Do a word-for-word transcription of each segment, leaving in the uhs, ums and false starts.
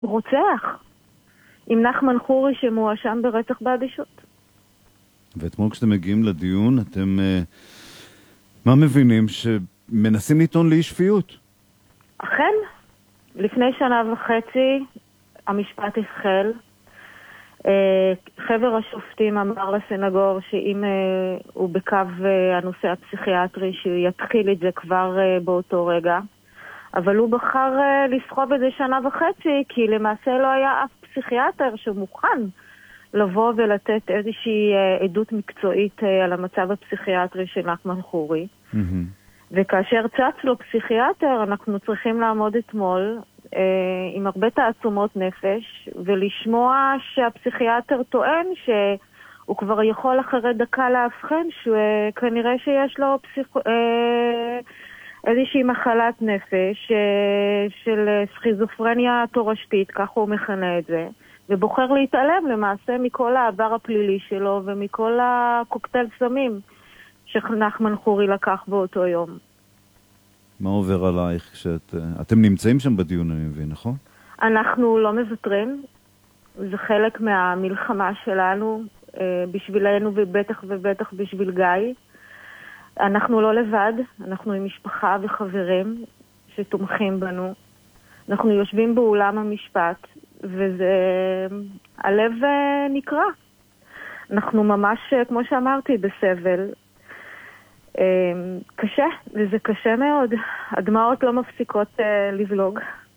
רוצח. עם נחמן חורי שמואשם ברצח באדישות. ואתמול כשאתם מגיעים לדיון, אתם uh, מה מבינים? שמנסים לטעון לאי שפיות? אכן, לפני שנה וחצי המשפט החל. Uh, חבר השופטים אמר לסנגור שאם uh, הוא בקו uh, הנושא הפסיכיאטרי שיתחיל את זה כבר uh, באותו רגע. אבל הוא בחר uh, לסחוב את זה שנה וחצי, כי למעשה לא היה אף פסיכיאטר שמוכן לבוא ולתת איזושהי uh, עדות מקצועית uh, על המצב הפסיכיאטרי של נחמן חורי. Mm-hmm. וכאשר צץ לו פסיכיאטר, אנחנו צריכים לעמוד אתמול uh, עם הרבה תעצומות נפש, ולשמוע שהפסיכיאטר טוען שהוא כבר יכול אחרי דקה להבחן שכנראה שיש לו פסיכ... Uh, איזושהי מחלת נפש של סכיזופרניה תורשתית, כך הוא מכנה את זה, ובוחר להתעלם למעשה מכל העבר הפלילי שלו ומכל הקוקטייל סמים שנחמן חורי לקח באותו יום. מה עובר עלייך כשאת... אתם נמצאים שם בדיון, אני מבין, נכון? אנחנו לא מוותרים. זה חלק מהמלחמה שלנו, בשבילנו ובטח ובטח בשביל גיא. אנחנו לא לבד, אנחנו עם משפחה וחברים שתומכים בנו. אנחנו יושבים באולם המשפט, וזה... הלב נקרע. אנחנו ממש, כמו שאמרתי, בסבל. קשה, וזה קשה מאוד. הדמעות לא מפסיקות לזלוג.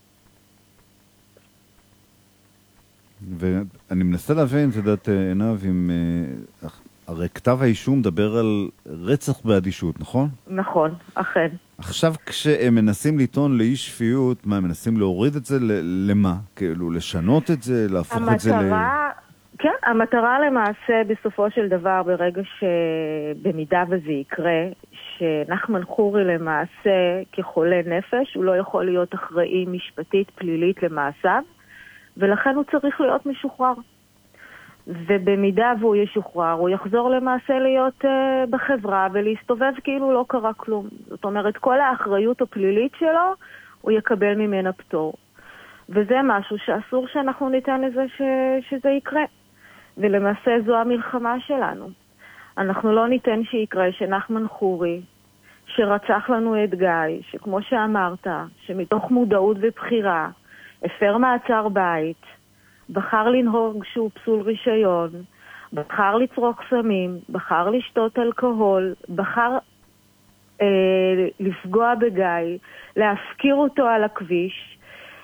ואני מנסה להבין, את יודעת, עיניו, עם... הרי כתב האישום מדבר על רצח באדישות, נכון? נכון, אכן. עכשיו כשהם מנסים לטעון לאי שפיות, מה, הם מנסים להוריד את זה למה? כאילו, לשנות את זה, להפוך המטרה, את זה ל... כן, המטרה למעשה בסופו של דבר, ברגע שבמידה וזה יקרה, שנחמן חורי למעשה כחולה נפש, הוא לא יכול להיות אחראי משפטית פלילית למעשיו, ולכן הוא צריך להיות משוחרר. ובמידה והוא ישוחרר, הוא יחזור למעשה להיות uh, בחברה ולהסתובב כאילו לא קרה כלום. זאת אומרת, כל האחריות הפלילית שלו, הוא יקבל ממנה פטור. וזה משהו שאסור שאנחנו ניתן לזה ש... שזה יקרה. ולמעשה זו המלחמה שלנו. אנחנו לא ניתן שיקרה שנחמן חורי, שרצח לנו את גיא, שכמו שאמרת, שמתוך מודעות ובחירה, הפר מעצר בית, בחר לנהוג שהוא פסול רישיון, בחר לצרוך סמים, בחר לשתות אלכוהול, בחר אה, לפגוע בגיא, להפקיר אותו על הכביש,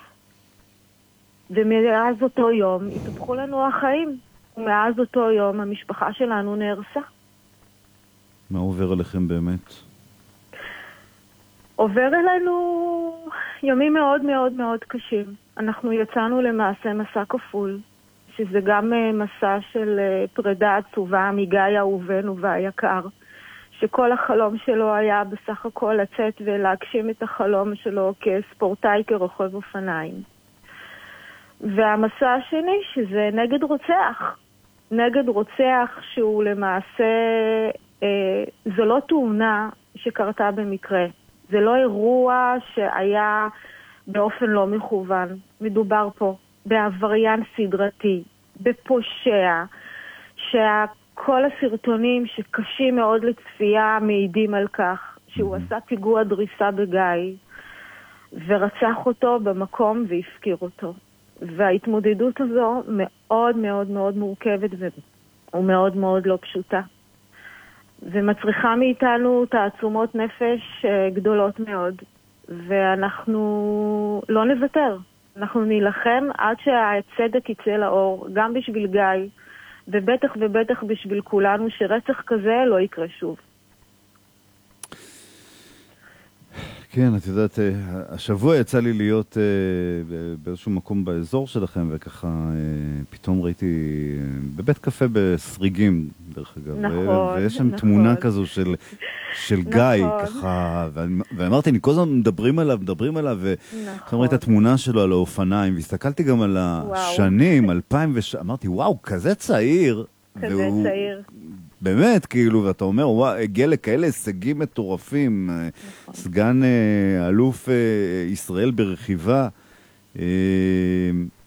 ומאז אותו יום התהפכו לנו החיים, ומאז אותו יום המשפחה שלנו נהרסה. מה עובר עליכם באמת? עובר אלינו ימים מאוד מאוד מאוד קשים. אנחנו יצאנו למעשה מסע כפול, שזה גם מסע של פרידה עצובה מגיא אהובנו והיקר, שכל החלום שלו היה בסך הכל לצאת ולהגשים את החלום שלו כספורטאי, כרוכב אופניים. והמסע השני, שזה נגד רוצח. נגד רוצח שהוא למעשה, אה, זו לא תאונה שקרתה במקרה. זה לא אירוע שהיה באופן לא מכוון. מדובר פה בעבריין סדרתי, בפושע, שכל הסרטונים שקשים מאוד לצפייה מעידים על כך, שהוא עשה פיגוע דריסה בגיא, ורצח אותו במקום והפקיר אותו. וההתמודדות הזו מאוד מאוד מאוד מורכבת ומאוד מאוד לא פשוטה. ומצריכה מאיתנו תעצומות נפש גדולות מאוד. ואנחנו לא נוותר. אנחנו נילחם עד שהצדק יצא לאור, גם בשביל גיא, ובטח ובטח בשביל כולנו, שרצח כזה לא יקרה שוב. כן, את יודעת, השבוע יצא לי להיות באיזשהו מקום באזור שלכם, וככה פתאום ראיתי בבית קפה בסריגים, דרך אגב. נכון, ויש שם נכון. תמונה כזו של, של נכון. גיא, ככה, ואמרתי, אני כל הזמן מדברים עליו, מדברים עליו, ואתה רואה את התמונה שלו על האופניים, והסתכלתי גם על השנים, אלפיים ושש, אמרתי, וואו, כזה צעיר. כזה והוא, צעיר. באמת, כאילו, ואתה אומר, וואו, הגיע לכאלה הישגים מטורפים, נכון. סגן אלוף ישראל ברכיבה,